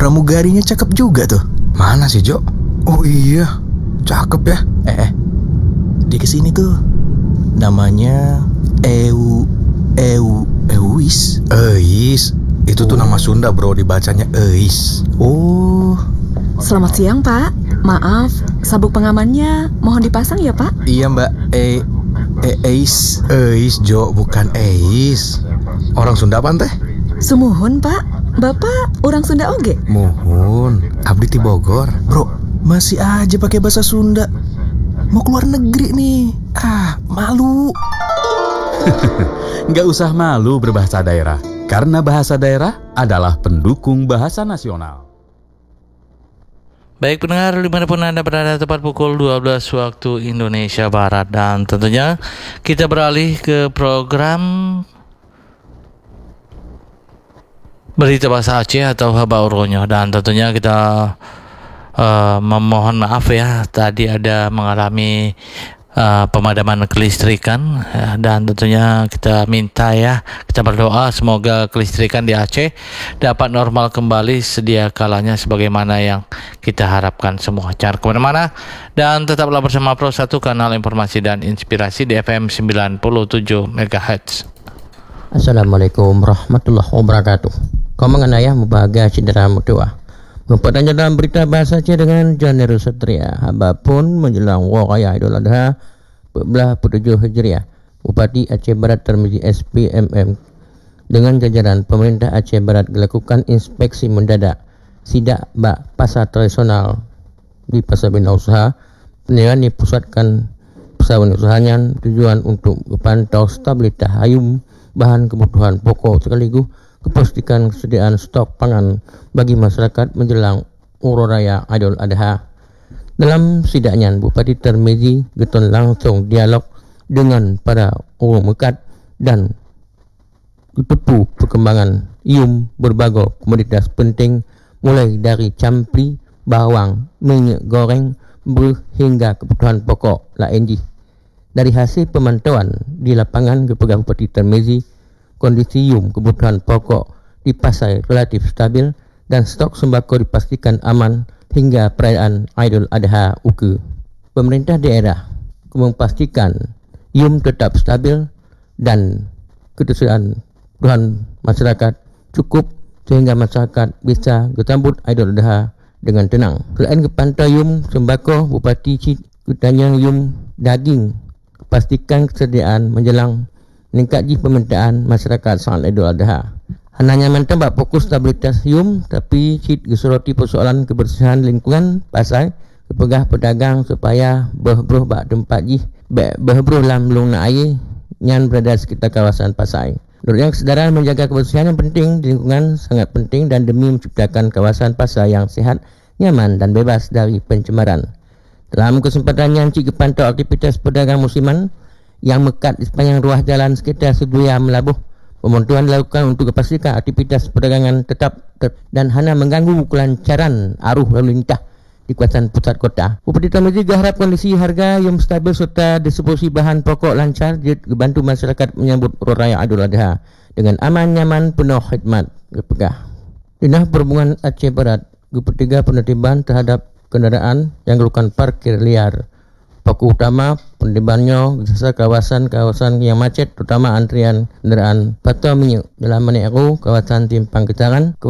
pramugarinya cakep juga tuh. Mana sih, Jo? Oh iya, cakep ya. Dia kesini tuh. Namanya Euis. Eis. Itu tuh nama Sunda, bro, dibacanya Eis. Oh. Selamat siang, Pak. Maaf, sabuk pengamannya mohon dipasang ya, Pak? Iya, Mbak. Eis. Eis, Jo, bukan Eis. Orang Sunda apa teh? Sumuhun, Pak. Bapak orang Sunda oge? Muhun, abdi ti Bogor. Bro, masih aja pakai bahasa Sunda. Mau keluar negeri nih. Malu. Nggak usah malu berbahasa daerah, karena bahasa daerah adalah pendukung bahasa nasional. Baik pendengar, dimanapun Anda berada, tepat pukul 12 waktu Indonesia Barat. Dan tentunya kita beralih ke program Berita Bahasa Aceh atau Habauronyo. Dan tentunya kita memohon maaf ya, tadi ada mengalami pemadaman kelistrikan, dan tentunya kita minta ya, kita berdoa semoga kelistrikan di Aceh dapat normal kembali sedia kalanya sebagaimana yang kita harapkan semua. Jangan kemana-mana dan tetaplah bersama Pro 1, kanal informasi dan inspirasi di FM 97 MHz. Assalamualaikum warahmatullahi wabarakatuh. Kau mengenai mubahagia cedera mutua. Mempertanya dalam berita bahasa Aceh dengan Janeru Satria. Haba pun menjelang Raya Idul Adha 1447 Hijriah. Bupati Aceh Barat Tarmizi SPMM dengan jajaran pemerintah Aceh Barat melakukan inspeksi mendadak sidak bak pasar tradisional di Pasar Bina Usaha. Penilaian dipusatkan pesawat usahanya tujuan untuk memantau stabilitas hayum bahan kebutuhan pokok sekaligus kepastikan kesediaan stok pangan bagi masyarakat menjelang Raya Idul Adha. Dalam sidaknya, Bupati Tarmizi Geton langsung dialog dengan para orang mekat dan tepu perkembangan ium berbagai komoditas penting mulai dari campri, bawang, minyak goreng, beras hingga kebutuhan pokok lainnya. Dari hasil pemantauan di lapangan kepada Bupati Tarmizi, kondisi ium kebutuhan pokok di pasar relatif stabil dan stok sembako dipastikan aman hingga perayaan Idul Adha UKE. Pemerintah daerah memastikan ium tetap stabil dan ketersediaan kebutuhan masyarakat cukup sehingga masyarakat bisa bersambut Idul Adha dengan tenang. Selain kepantau ium sembako, Bupati Cik kutanya ium daging pastikan kesediaan menjelang meningkatkan permintaan masyarakat saat Idul Adha. Hanya mentambah fokus stabilitas ium, tapi Cik gesoroti persoalan kebersihan lingkungan pasar kepegah pedagang supaya berbruh bak tempat berbruh dalam lung air yang berada di sekitar kawasan pasar. Menurut yang kesedaran menjaga kebersihan yang penting di lingkungan sangat penting dan demi menciptakan kawasan pasar yang sihat, nyaman dan bebas dari pencemaran. Dalam kesempatannya, Cik pantau aktivitas pedagang musiman yang mekat di sepanjang ruas jalan sekitar Seduya Melabuh. Pemontuan dilakukan untuk memastikan aktivitas perdagangan tetap dan hanya mengganggu kelancaran arus lalu lintas di kawasan pusat kota. Bupati Tarmizi berharap kondisi harga yang stabil serta distribusi bahan pokok lancar dibantu masyarakat menyambut Raya Idul Adha dengan aman, nyaman, penuh khidmat kepegah. Dinas Perhubungan Aceh Barat kepertiga penertiban terhadap kendaraan yang melakukan parkir liar. Pokok utama penertibannya di kawasan-kawasan yang macet, terutama antrian kendaraan patah minyak dalam Manik Ero, kawasan Timpang Kecaran.